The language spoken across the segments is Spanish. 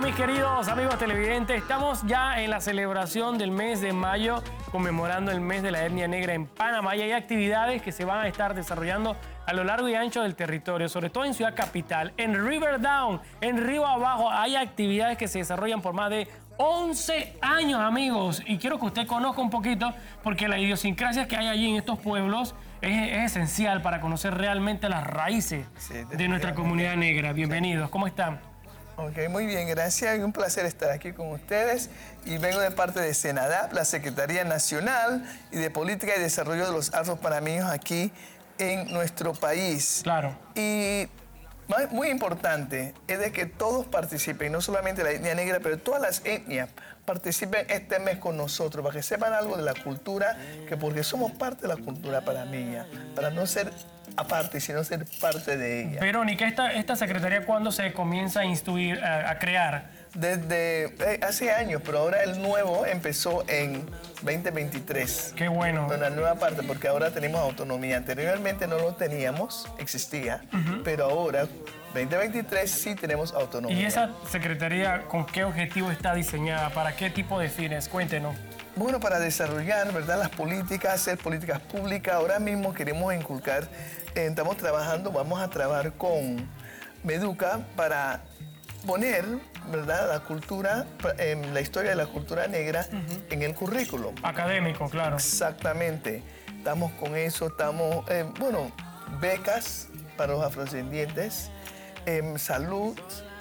mis queridos amigos televidentes? Estamos ya en la celebración del mes de mayo, conmemorando el mes de la etnia negra en Panamá. Y hay actividades que se van a estar desarrollando a lo largo y ancho del territorio, sobre todo en Ciudad Capital, en River Down, en Río Abajo. Hay actividades que se desarrollan por más de 11 años, amigos. Y quiero que usted conozca un poquito, porque la idiosincrasia que hay allí en estos pueblos es esencial para conocer realmente las raíces de nuestra comunidad negra. Bienvenidos, ¿cómo están? Ok, muy bien, gracias. Un placer estar aquí con ustedes. Y vengo de parte de Senadap, la Secretaría Nacional y de Política y Desarrollo de los Afro-Panameños aquí en nuestro país. Claro. Y muy importante es de que todos participen, no solamente la etnia negra, pero todas las etnias participen este mes con nosotros, para que sepan algo de la cultura, que porque somos parte de la cultura panameña, para no ser aparte, sino ser parte de ella. Verónica, ¿esta secretaría cuándo se comienza a instruir, a crear? Desde hace años, pero ahora el nuevo empezó en 2023. Qué bueno. Con la nueva parte, porque ahora tenemos autonomía. Anteriormente no lo teníamos, existía, pero ahora, 2023, sí tenemos autonomía. ¿Y esa secretaría con qué objetivo está diseñada? ¿Para qué tipo de fines? Cuéntenos. Bueno, para desarrollar, ¿verdad?, las políticas, hacer políticas públicas. Ahora mismo queremos inculcar, estamos trabajando, vamos a trabajar con Meduca para poner, ¿verdad?, la cultura, la historia de la cultura negra en el currículo. Académico, claro. Exactamente. Estamos con eso, estamos, bueno, becas para los afrodescendientes, salud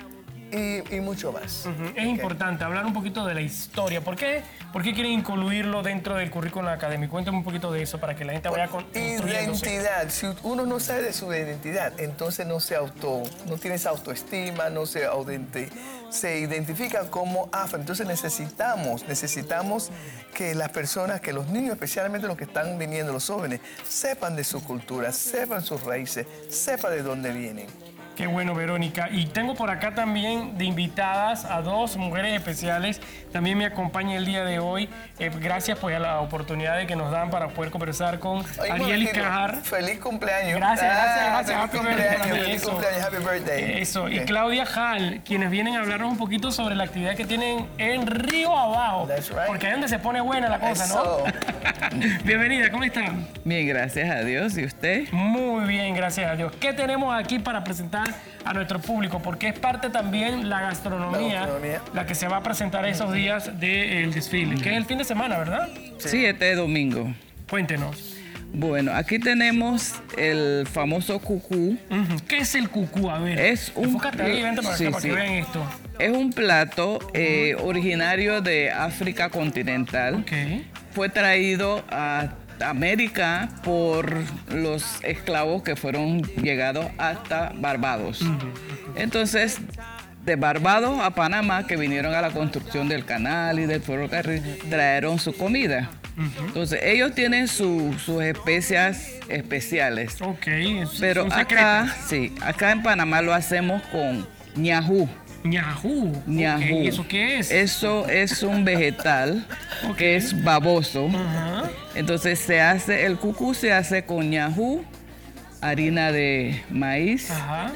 y mucho más. Es importante hablar un poquito de la historia. ¿Por qué quieren incluirlo dentro del currículo académico? Cuéntame un poquito de eso para que la gente vaya construyéndose. Identidad. Si uno no sabe de su identidad, entonces no tiene esa autoestima, no se identifica como afro. Entonces necesitamos que las personas, que los niños, especialmente los que están viniendo, los jóvenes, sepan de su cultura, sepan sus raíces, sepan de dónde vienen. Qué bueno, Verónica. Y tengo por acá también de invitadas a dos mujeres especiales. También me acompaña el día de hoy. Gracias pues a la oportunidad de que nos dan para poder conversar con Ariel Cajar. Feliz cumpleaños. Gracias. Feliz cumpleaños, happy birthday. Eso. Okay. Y Claudia Hall, quienes vienen a hablarnos un poquito sobre la actividad que tienen en Río Abajo. That's right. Porque ahí es donde se pone buena la cosa, ¿no? Bienvenida, ¿cómo están? Bien, gracias a Dios. ¿Y usted? Muy bien, gracias a Dios. ¿Qué tenemos aquí para presentar a nuestro público? Porque es parte también la gastronomía la que se va a presentar esos días del desfile, que es el fin de semana, ¿verdad? Sí, este domingo. Cuéntenos. Bueno, aquí tenemos el famoso cucú. ¿Qué es el cucú? A ver, enfócate ahí, vente para acá para que vean esto. Es un plato originario de África continental. Okay. Fue traído a América por los esclavos que fueron llegados hasta Barbados. Entonces, de Barbados a Panamá, que vinieron a la construcción del canal y del ferrocarril, trajeron su comida. Entonces, ellos tienen sus especias especiales. Ok, pero acá en Panamá lo hacemos con ñajú. Ñajú. Okay. ¿Eso qué es? Eso es un vegetal que es baboso. Entonces el cucú se hace con ñajú, harina de maíz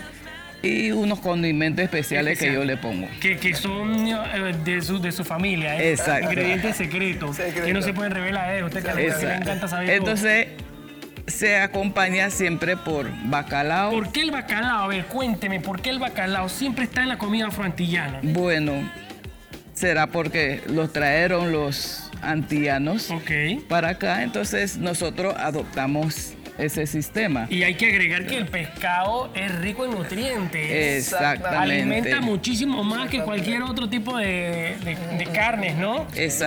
y unos condimentos especiales que yo le pongo. Que son de su familia, Exacto. Ingredientes secretos que no se pueden revelar. Usted que le encanta saber. Entonces se acompaña siempre por bacalao. ¿Por qué el bacalao? A ver, cuénteme, ¿por qué el bacalao siempre está en la comida afroantillana? Bueno, será porque los trajeron los antillanos para acá, entonces nosotros adoptamos ese sistema. Y hay que agregar que el pescado es rico en nutrientes. Exactamente. Alimenta muchísimo más que cualquier otro tipo de carnes, ¿no? Exacto.